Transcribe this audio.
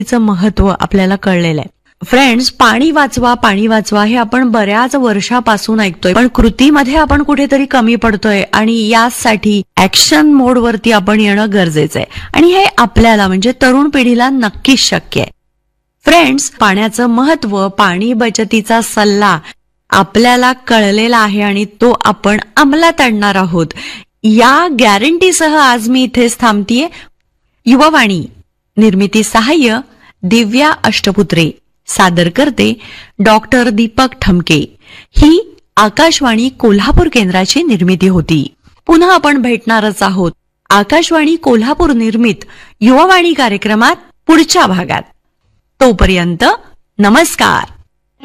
चं महत्व आपल्याला कळलेलं आहे. फ्रेंड्स, पाणी वाचवा हे आपण बऱ्याच वर्षापासून ऐकतोय, पण कृतीमध्ये आपण कुठेतरी कमी पडतोय आणि यासाठी ऍक्शन मोडवरती आपण येणं गरजेचं आहे आणि हे आपल्याला म्हणजे तरुण पिढीला नक्कीच शक्य आहे. फ्रेंड्स, पाण्याचं महत्व, पाणी बचतीचा सल्ला आपल्याला कळलेला आहे आणि तो आपण अंमलात आणणार आहोत. या गॅरंटीसह आज मी इथेच थांबतीये. युवावाणी निर्मिती सहाय्य दिव्या अष्टपुत्रे, सादर करते डॉक्टर दीपक ठमके. ही आकाशवाणी कोल्हापूर केंद्राची निर्मिती होती. पुन्हा आपण भेटणारच आहोत आकाशवाणी कोल्हापूर निर्मित युवावाणी कार्यक्रमात पुढच्या भागात. तोपर्यंत नमस्कार.